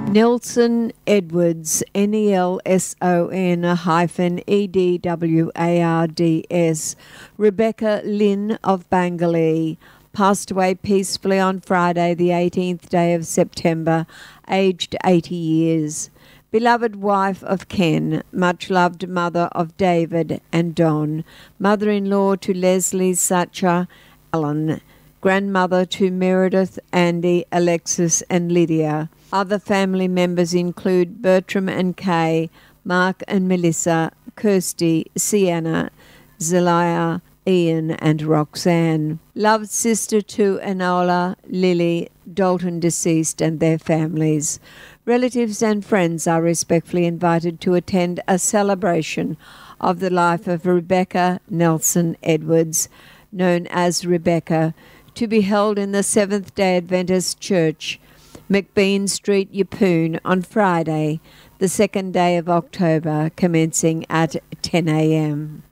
Nelson Edwards, Nelson-Edwards, Rebecca Lynn of Bangalee, passed away peacefully on Friday, the 18th day of September, aged 80 years. Beloved wife of Ken, much-loved mother of David and Don, mother-in-law to Leslie Sacher Allen, grandmother to Meredith, Andy, Alexis and Lydia. Other family members include Bertram and Kay, Mark and Melissa, Kirsty, Sienna, Zelaya, Ian and Roxanne. Loved sister to Enola, Lily, Dalton deceased and their families. Relatives and friends are respectfully invited to attend a celebration of the life of Rebecca Nelson Edwards, known as Rebecca, to be held in the Seventh-day Adventist Church, McBean Street, Yeppoon, on Friday, the 2nd day of October, commencing at 10 a.m.